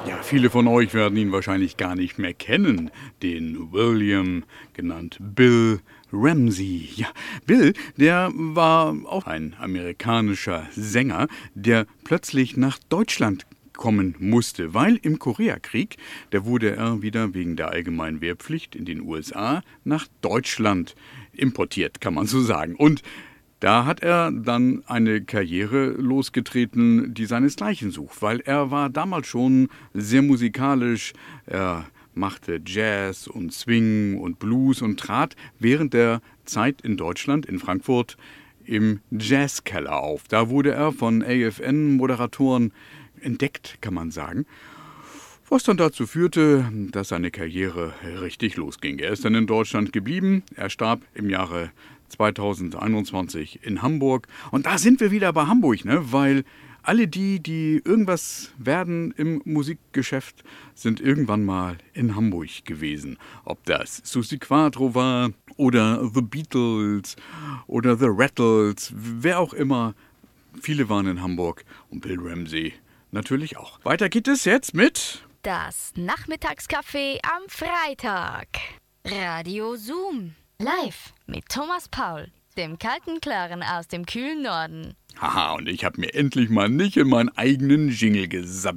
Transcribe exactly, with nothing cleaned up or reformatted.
Ja, viele von euch werden ihn wahrscheinlich gar nicht mehr kennen, den William, genannt Bill Ramsey. Ja, Bill, der war auch ein amerikanischer Sänger, der plötzlich nach Deutschland kommen musste, weil im Koreakrieg, da wurde er wieder wegen der allgemeinen Wehrpflicht in den U S A nach Deutschland importiert, kann man so sagen. Und da hat er dann eine Karriere losgetreten, die seinesgleichen sucht, weil er war damals schon sehr musikalisch, er machte Jazz und Swing und Blues und trat während der Zeit in Deutschland, in Frankfurt, im Jazzkeller auf. Da wurde er von A F N-Moderatoren entdeckt, kann man sagen, was dann dazu führte, dass seine Karriere richtig losging. Er ist dann in Deutschland geblieben, er starb im Jahre zweitausendeinundzwanzig in Hamburg. Und da sind wir wieder bei Hamburg, ne? Weil alle die, die irgendwas werden im Musikgeschäft, sind irgendwann mal in Hamburg gewesen. Ob das Susi Quatro war oder The Beatles oder The Rattles, wer auch immer. Viele waren in Hamburg und Bill Ramsey natürlich auch. Weiter geht es jetzt mit Das Nachmittagscafé am Freitag. Radio Zoom. Live mit Thomas Paul, dem kalten Klaren aus dem kühlen Norden. Haha, und ich habe mir endlich mal nicht in meinen eigenen Jingle gesabbelt.